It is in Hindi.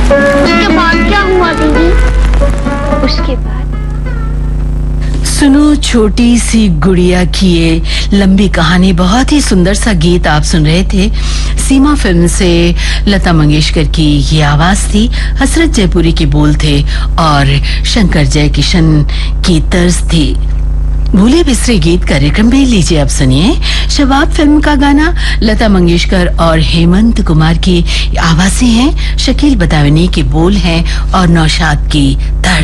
उसके बाद क्या हुआ दीदी? उसके बाद सुनो छोटी सी गुड़िया की ये लंबी कहानी। बहुत ही सुंदर सा गीत आप सुन रहे थे। सीमा फिल्म से लता मंगेशकर की ये आवाज थी, हसरत जयपुरी के बोल थे और शंकर जयकिशन की तर्ज थी। भूले बिसरे गीत कार्यक्रम में लीजिए अब सुनिए शबाब फिल्म का गाना। लता मंगेशकर और हेमंत कुमार की आवाजें हैं, शकील बदायूनी के बोल हैं और नौशाद की तर्ज।